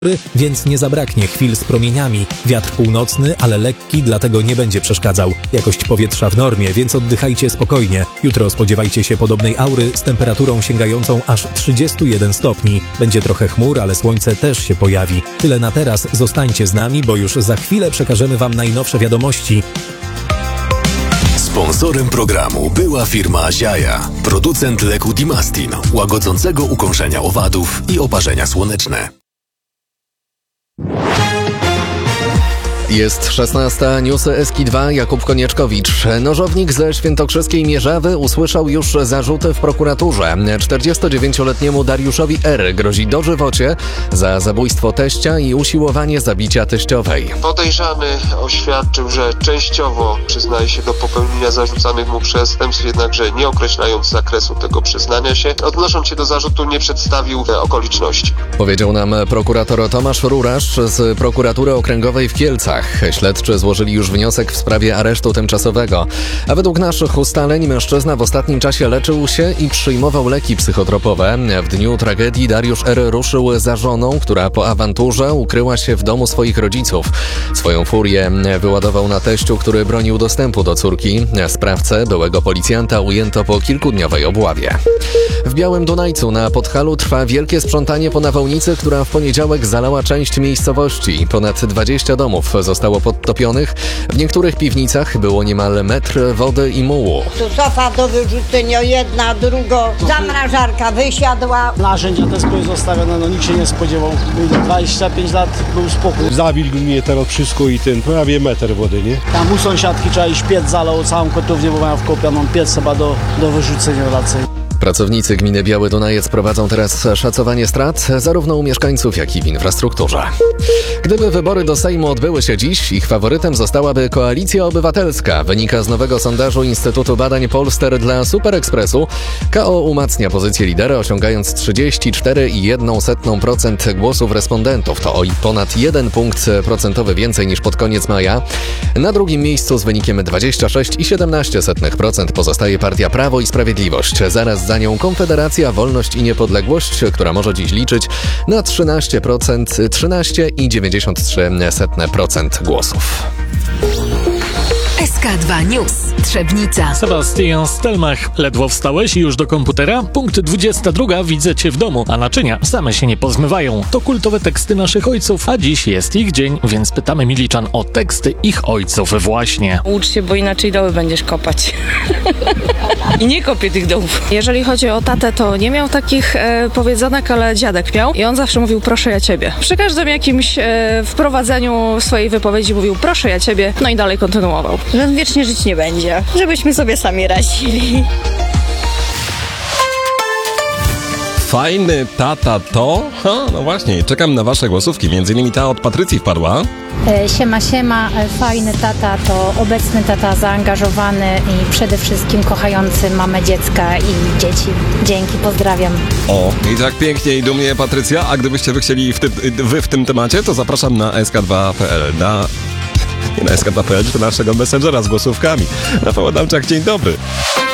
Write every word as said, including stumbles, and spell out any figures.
więc nie zabraknie chwil z promieniami. Wiatr północny, ale lekki, dlatego nie będzie przeszkadzał. Jakość powietrza w normie, więc oddychajcie spokojnie. Jutro spodziewajcie się podobnej aury z temperaturą sięgającą aż trzydziestu jeden stopni. Będzie trochę chmur, ale słońce też się pojawi. Tyle na teraz, zostańcie z nami, bo już za chwilę przekażemy Wam najnowsze wiadomości. Sponsorem programu była firma Ziaja, producent leku Dimastin, łagodzącego ukąszenia owadów i oparzenia słoneczne. Jest szesnasta, newsy S K dwa, Jakub Konieczkowicz. Nożownik ze świętokrzyskiej Mierzawy usłyszał już zarzuty w prokuraturze. czterdziestodziewięcioletniemu Dariuszowi R. grozi dożywocie za zabójstwo teścia i usiłowanie zabicia teściowej. Podejrzany oświadczył, że częściowo przyznaje się do popełnienia zarzucanych mu przestępstw, jednakże nie określając zakresu tego przyznania się. Odnosząc się do zarzutu, nie przedstawił okoliczności. Powiedział nam prokurator Tomasz Rurasz z prokuratury okręgowej w Kielcach. Śledczy złożyli już wniosek w sprawie aresztu tymczasowego. A według naszych ustaleń mężczyzna w ostatnim czasie leczył się i przyjmował leki psychotropowe. W dniu tragedii Dariusz R. ruszył za żoną, która po awanturze ukryła się w domu swoich rodziców. Swoją furię wyładował na teściu, który bronił dostępu do córki. Sprawcę, byłego policjanta, ujęto po kilkudniowej obławie. W Białym Dunajcu na Podhalu trwa wielkie sprzątanie po nawałnicy, która w poniedziałek zalała część miejscowości. Ponad dwadzieścia domów zostało podtopionych. W niektórych piwnicach było niemal metr wody i mułu. Tu sofa do wyrzucenia, jedna, druga, zamrażarka wysiadła. Narzędzia te były zostawione, no nikt się nie spodziewał. dwadzieścia pięć lat był spokój. Zawilgł mnie teraz wszystko i ten, prawie metr wody, nie? Tam u sąsiadki trzeba iść, piec zalał całą kotownię, bo mają wkopioną piec chyba do, do wyrzucenia raczej. Pracownicy gminy Biały Dunajec prowadzą teraz szacowanie strat zarówno u mieszkańców, jak i w infrastrukturze. Gdyby wybory do Sejmu odbyły się dziś, ich faworytem zostałaby Koalicja Obywatelska. Wynika z nowego sondażu Instytutu Badań Polster dla Super Expressu. K O umacnia pozycję lidera, osiągając trzydzieści cztery przecinek jeden procent głosów respondentów. To o ponad jeden punkt procentowy więcej niż pod koniec maja. Na drugim miejscu z wynikiem dwadzieścia sześć przecinek siedemnaście procent pozostaje partia Prawo i Sprawiedliwość. Zaraz za nią Konfederacja, Wolność i Niepodległość, która może dziś liczyć na trzynaście procent, trzynaście przecinek dziewięćdziesiąt trzy procent głosów. S K dwa News. Trzebnica. Sebastian Stelmach. Ledwo wstałeś i już do komputera? Punkt dwudziesta druga. Widzę cię w domu, a naczynia same się nie pozmywają. To kultowe teksty naszych ojców, a dziś jest ich dzień, więc pytamy Miliczan o teksty ich ojców właśnie. Ucz się, bo inaczej doły będziesz kopać. I nie kopię tych dołów. Jeżeli chodzi o tatę, to nie miał takich e, powiedzonek, ale dziadek miał. I on zawsze mówił, proszę ja ciebie. Przy każdym jakimś e, wprowadzeniu swojej wypowiedzi mówił, proszę ja ciebie, no i dalej kontynuował. Że on wiecznie żyć nie będzie, żebyśmy sobie sami radzili. Fajny tata to? Ha, no właśnie, czekam na wasze głosówki. Między innymi ta od Patrycji wpadła. E, siema, siema. Fajny tata to obecny tata, zaangażowany i przede wszystkim kochający mamę, dziecka i dzieci. Dzięki, pozdrawiam. O, i tak pięknie i dumnie, Patrycja. A gdybyście wy chcieli w ty, wy w tym temacie, to zapraszam na S K dwa kropka P L. Na... Nie na S K dwa kropka P L, to naszego messengera z głosówkami. Rafał Adamczak, dzień dobry.